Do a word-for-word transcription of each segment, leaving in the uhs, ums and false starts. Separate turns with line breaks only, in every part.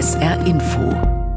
S R Info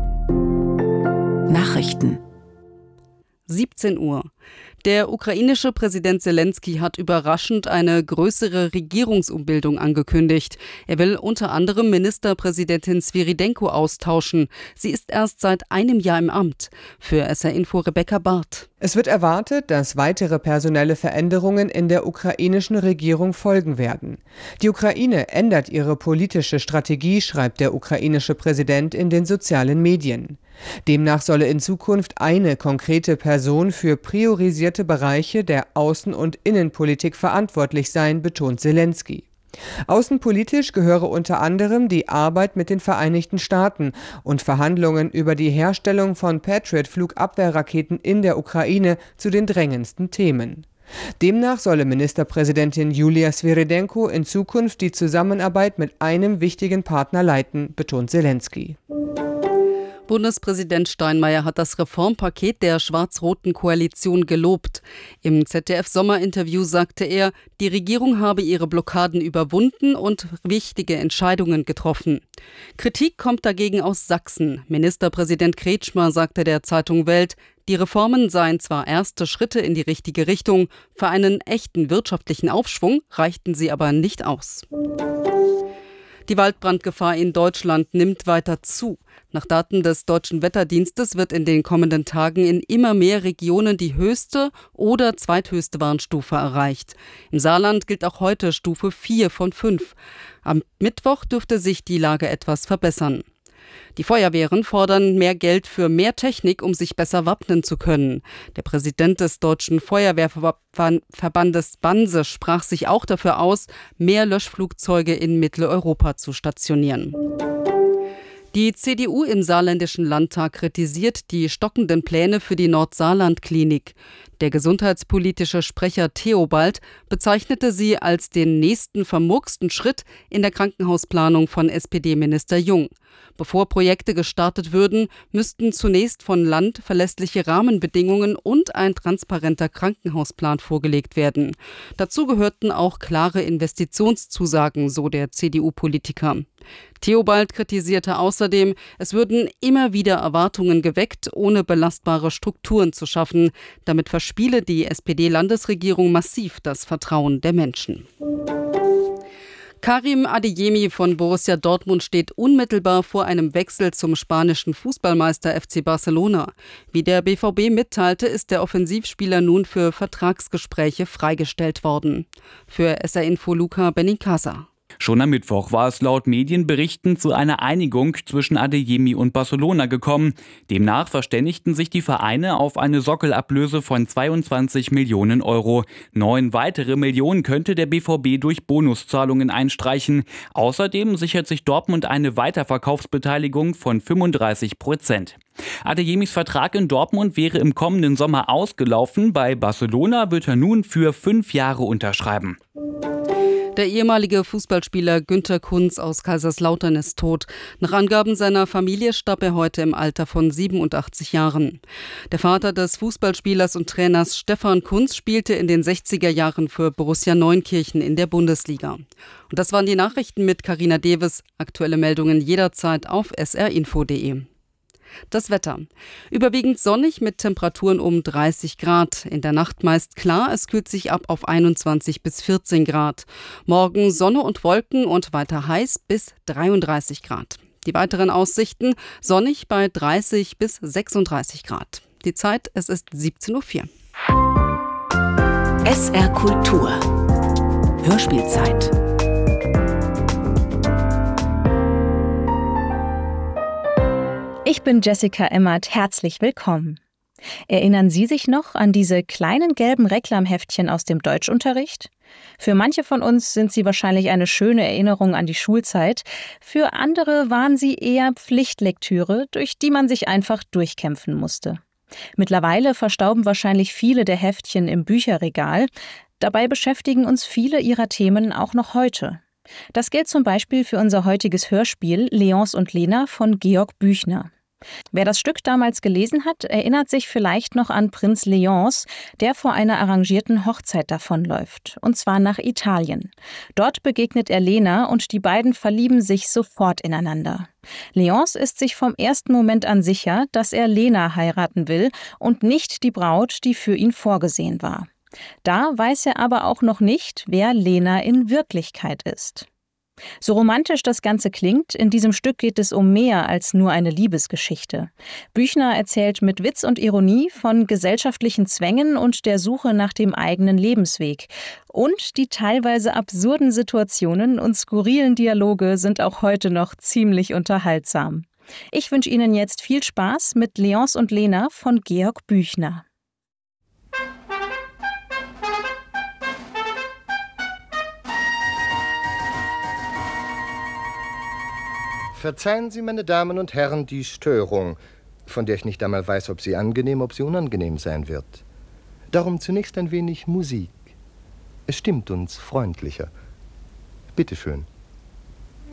Nachrichten
siebzehn Uhr. Der ukrainische Präsident Selenskyj hat überraschend eine größere Regierungsumbildung angekündigt. Er will unter anderem Ministerpräsidentin Svyrydenko austauschen. Sie ist erst seit einem Jahr im Amt. Für S R Info Rebecca Barth.
Es wird erwartet, dass weitere personelle Veränderungen in der ukrainischen Regierung folgen werden. Die Ukraine ändert ihre politische Strategie, schreibt der ukrainische Präsident in den sozialen Medien. Demnach solle in Zukunft eine konkrete Person für priorisierte Bereiche der Außen- und Innenpolitik verantwortlich sein, betont Selenskyj. Außenpolitisch gehöre unter anderem die Arbeit mit den Vereinigten Staaten und Verhandlungen über die Herstellung von Patriot-Flugabwehrraketen in der Ukraine zu den drängendsten Themen. Demnach solle Ministerpräsidentin Julia Svyrydenko in Zukunft die Zusammenarbeit mit einem wichtigen Partner leiten, betont Selenskyj.
Bundespräsident Steinmeier hat das Reformpaket der schwarz-roten Koalition gelobt. Im Z D F-Sommerinterview sagte er, die Regierung habe ihre Blockaden überwunden und wichtige Entscheidungen getroffen. Kritik kommt dagegen aus Sachsen. Ministerpräsident Kretschmer sagte der Zeitung Welt, die Reformen seien zwar erste Schritte in die richtige Richtung, für einen echten wirtschaftlichen Aufschwung reichten sie aber nicht aus. Die Waldbrandgefahr in Deutschland nimmt weiter zu. Nach Daten des Deutschen Wetterdienstes wird in den kommenden Tagen in immer mehr Regionen die höchste oder zweithöchste Warnstufe erreicht. Im Saarland gilt auch heute Stufe vier von fünf. Am Mittwoch dürfte sich die Lage etwas verbessern. Die Feuerwehren fordern mehr Geld für mehr Technik, um sich besser wappnen zu können. Der Präsident des Deutschen Feuerwehrverbandes Banse sprach sich auch dafür aus, mehr Löschflugzeuge in Mitteleuropa zu stationieren. Die C D U im Saarländischen Landtag kritisiert die stockenden Pläne für die Nordsaarland-Klinik. Der gesundheitspolitische Sprecher Theobald bezeichnete sie als den nächsten vermurksten Schritt in der Krankenhausplanung von S P D-Minister Jung. Bevor Projekte gestartet würden, müssten zunächst von Land verlässliche Rahmenbedingungen und ein transparenter Krankenhausplan vorgelegt werden. Dazu gehörten auch klare Investitionszusagen, so der C D U-Politiker. Theobald kritisierte außerdem, es würden immer wieder Erwartungen geweckt, ohne belastbare Strukturen zu schaffen. Damit verspiele die S P D-Landesregierung massiv das Vertrauen der Menschen. Karim Adeyemi von Borussia Dortmund steht unmittelbar vor einem Wechsel zum spanischen Fußballmeister F C Barcelona. Wie der B V B mitteilte, ist der Offensivspieler nun für Vertragsgespräche freigestellt worden. Für S R Info Luca Benincasa.
Schon am Mittwoch war es laut Medienberichten zu einer Einigung zwischen Adeyemi und Barcelona gekommen. Demnach verständigten sich die Vereine auf eine Sockelablöse von zweiundzwanzig Millionen Euro. Neun weitere Millionen könnte der B V B durch Bonuszahlungen einstreichen. Außerdem sichert sich Dortmund eine Weiterverkaufsbeteiligung von fünfunddreißig Prozent. Adeyemis Vertrag in Dortmund wäre im kommenden Sommer ausgelaufen. Bei Barcelona wird er nun für fünf Jahre unterschreiben.
Der ehemalige Fußballspieler Günter Kunz aus Kaiserslautern ist tot. Nach Angaben seiner Familie starb er heute im Alter von siebenundachtzig Jahren. Der Vater des Fußballspielers und Trainers Stefan Kunz spielte in den sechziger Jahren für Borussia Neunkirchen in der Bundesliga. Und das waren die Nachrichten mit Carina Deves. Aktuelle Meldungen jederzeit auf s r info punkt d e. Das Wetter. Überwiegend sonnig mit Temperaturen um dreißig Grad. In der Nacht meist klar, es kühlt sich ab auf einundzwanzig bis vierzehn Grad. Morgen Sonne und Wolken und weiter heiß bis dreiunddreißig Grad. Die weiteren Aussichten sonnig bei dreißig bis sechsunddreißig Grad. Die Zeit, es ist siebzehn Uhr vier.
S R Kultur Hörspielzeit.
Ich bin Jessica Emmert, herzlich willkommen. Erinnern Sie sich noch an diese kleinen gelben Reklamheftchen aus dem Deutschunterricht? Für manche von uns sind sie wahrscheinlich eine schöne Erinnerung an die Schulzeit, für andere waren sie eher Pflichtlektüre, durch die man sich einfach durchkämpfen musste. Mittlerweile verstauben wahrscheinlich viele der Heftchen im Bücherregal, dabei beschäftigen uns viele ihrer Themen auch noch heute. Das gilt zum Beispiel für unser heutiges Hörspiel Leonce und Lena von Georg Büchner. Wer das Stück damals gelesen hat, erinnert sich vielleicht noch an Prinz Léonce, der vor einer arrangierten Hochzeit davonläuft, und zwar nach Italien. Dort begegnet er Lena und die beiden verlieben sich sofort ineinander. Léonce ist sich vom ersten Moment an sicher, dass er Lena heiraten will und nicht die Braut, die für ihn vorgesehen war. Da weiß er aber auch noch nicht, wer Lena in Wirklichkeit ist. So romantisch das Ganze klingt, in diesem Stück geht es um mehr als nur eine Liebesgeschichte. Büchner erzählt mit Witz und Ironie von gesellschaftlichen Zwängen und der Suche nach dem eigenen Lebensweg. Und die teilweise absurden Situationen und skurrilen Dialoge sind auch heute noch ziemlich unterhaltsam. Ich wünsche Ihnen jetzt viel Spaß mit Léonce und Lena von Georg Büchner.
Verzeihen Sie, meine Damen und Herren, die Störung, von der ich nicht einmal weiß, ob sie angenehm, ob sie unangenehm sein wird. Darum zunächst ein wenig Musik. Es stimmt uns freundlicher. Bitte schön.